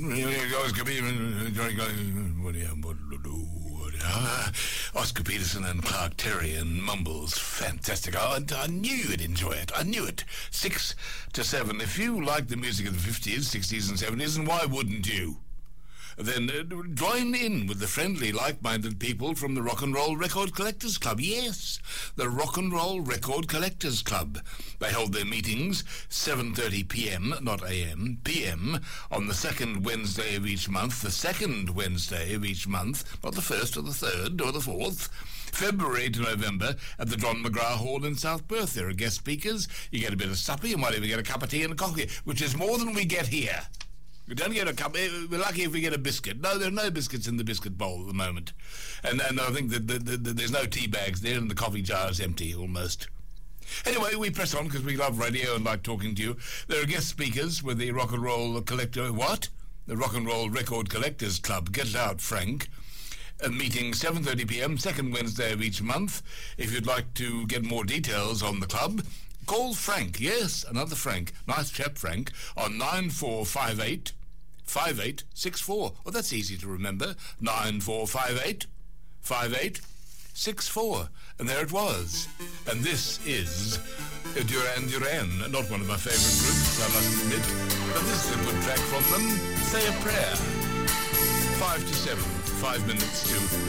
Oscar Peterson and Clark Terry and Mumbles. Fantastic. I knew you'd enjoy it. I knew it. 6 to 7. If you like the music of the 50s, 60s and 70s, and why wouldn't you? Then join in with the friendly, like-minded people from the Rock and Roll Record Collectors Club. Yes, the Rock and Roll Record Collectors Club. They hold their meetings 7:30 p.m., not a.m., p.m., on the second Wednesday of each month, the second Wednesday of each month, not the first or the third or the fourth, February to November at the John McGrath Hall in South Perth. There are guest speakers. You get a bit of supper. You might even get a cup of tea and a coffee, which is more than we get here. We don't get a cup. We're lucky if we get a biscuit. No, there are no biscuits in the biscuit bowl at the moment. And I think that there's no tea bags there and the coffee jar is empty almost. Anyway, we press on because we love radio and like talking to you. There are guest speakers with the Rock and Roll Collector... What? The Rock and Roll Record Collectors Club. Get it out, Frank. A meeting 7:30 p.m, second Wednesday of each month. If you'd like to get more details on the club... Call Frank, yes, another Frank, nice chap Frank, on 9458 5864. Oh, that's easy to remember, 9458 5864. And there it was. And this is Duran Duran, not one of my favourite groups, I must admit, but this is a good track from them, Say a Prayer. 5 to 7, 5 minutes to...